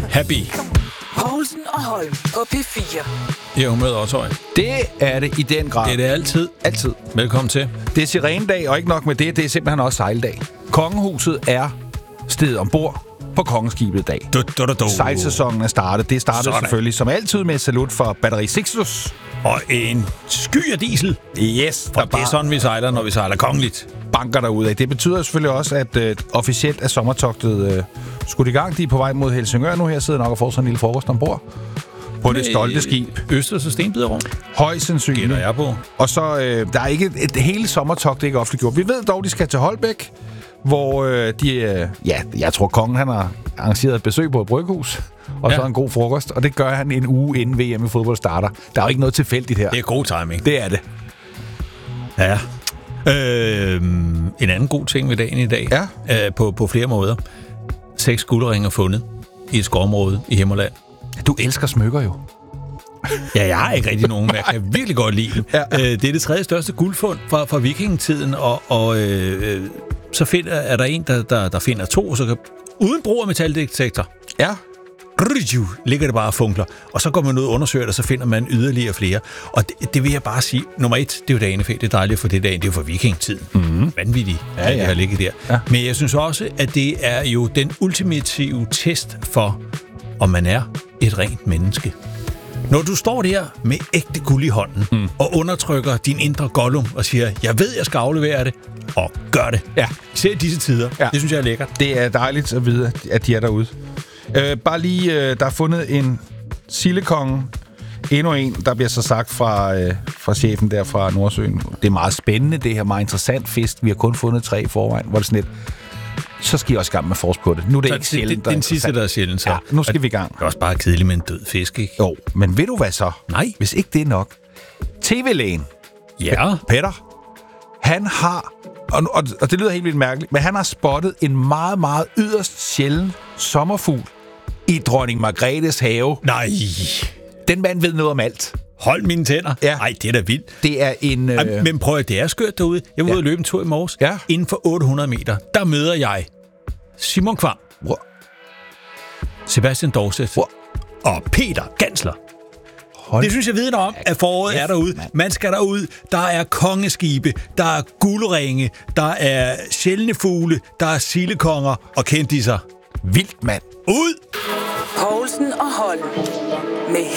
Happy. Poulsen og Holm på P4. I er humøret også, høj. Det er det i den grad. Det er det altid. Altid. Velkommen til. Det er sirenedag, og ikke nok med det, det er simpelthen også sejldag. Kongehuset er stedet ombord på kongeskibet i dag. Sejlsæsonen er startet. Det startede selvfølgelig som altid med et salut for Batteri Sixtus. Og en sky af diesel. Yes. For det er sådan, vi sejler, når vi sejler kongeligt. Banker derudad. Det betyder selvfølgelig også, at officielt er sommertogtet skudt i gang. De er på vej mod Helsingør nu her, sidder nok og får sådan en lille frokost ombord på det stolte skib. Østers og Stenbiderrum. Højst sandsynligt. Gætter jeg på. Og så, der er ikke et hele sommertogt, det ikke offentliggjort. Vi ved dog, de skal til Holbæk, hvor jeg tror, kongen han har arrangeret et besøg på et bryghus, og så en god frokost, og det gør han en uge inden VM i fodbold starter. Der er jo ikke noget tilfældigt her. Det er god timing. Det er det. Ja. En anden god ting ved dagen i dag, på flere måder. 6 guldringer fundet i et skovområde i Himmerland. Du elsker smykker jo. Ja, jeg har ikke rigtig nogen, men jeg kan virkelig godt lide dem. Ja. Det er det 3. største guldfund fra vikingetiden, og så er der en, der finder 2, så kan, uden brug af metaldetektor. Ja. Ligger det bare og funkler. Og så går man ud og undersøger det, og så finder man yderligere flere. Og det vil jeg bare sige. Nummer 1, det er jo danefæ. Det er dejligt for det dagen. Det er jo for vikingetiden. Mm-hmm. Vanvittigt, at det har ligget der. Ja. Men jeg synes også, at det er jo den ultimative test for, om man er et rent menneske. Når du står der med ægte guld i hånden, og undertrykker din indre Gollum og siger, jeg ved, jeg skal aflevere det, og gør det. Ja. Især i disse tider. Ja. Det synes jeg er lækkert. Det er dejligt at vide, at de er derude. Bare der er fundet en sildekonge. Endnu en, der bliver så sagt fra chefen der fra Nordsøen. Det er meget spændende, det her meget interessant fisk. Vi har kun fundet 3 i forvejen, hvor det sådan lidt. Så skal I også i gang med at forske på det. Nu er det ikke sjældent, den sidste, der er sjældent, så. Ja, nu skal vi i gang. Det er også bare kedeligt med en død fisk, ikke? Jo, men ved du hvad så? Nej. Hvis ikke det er nok. TV-lægen. Ja. Petter. Han har, og det lyder helt vildt mærkeligt, men han har spottet en meget, meget yderst sjælden sommerfugl i dronning Margrethes have. Nej. Den mand ved noget om alt. Hold mine tænder. Ja. Ej, det er da vildt. Det er en... Men prøv at det er skørt derude. Jeg var ude og løbe en tur i morges. Ja. Inden for 800 meter, der møder jeg Simon Kvam. Wow. Sebastian Dorset. Wow. Og Peter Gansler. Det synes jeg vidner om, at foråret er derude. Man skal derud. Der er kongeskibe, der er guldringe, der er sjældne fugle, der er sildekonger og kendisser. Vildt, mand. Ud! Poulsen og Holm med